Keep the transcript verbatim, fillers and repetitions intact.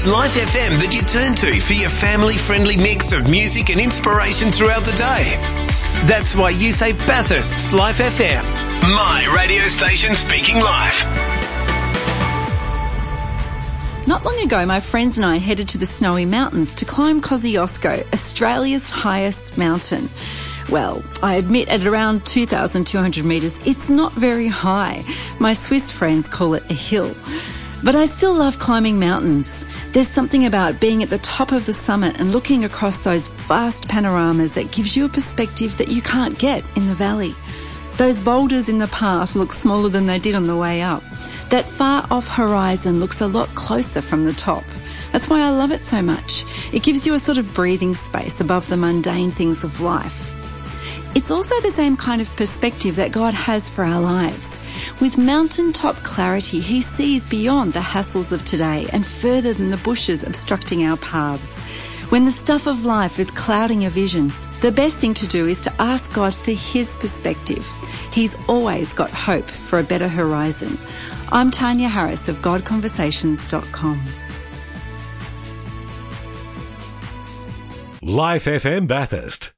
It's Life F M that you turn to for your family-friendly mix of music and inspiration throughout the day. That's why you say Bathurst's Life F M. My radio station speaking life. Not long ago, my friends and I headed to the Snowy Mountains to climb Kosciuszko, Australia's highest mountain. Well, I admit at around two thousand two hundred metres, it's not very high. My Swiss friends call it a hill. But I still love climbing mountains. There's something about being at the top of the summit and looking across those vast panoramas that gives you a perspective that you can't get in the valley. Those boulders in the path look smaller than they did on the way up. That far off horizon looks a lot closer from the top. That's why I love it so much. It gives you a sort of breathing space above the mundane things of life. It's also the same kind of perspective that God has for our lives. With mountaintop clarity, he sees beyond the hassles of today and further than the bushes obstructing our paths. When the stuff of life is clouding your vision, the best thing to do is to ask God for his perspective. He's always got hope for a better horizon. I'm Tanya Harris of God Conversations dot com. Life F M Bathurst.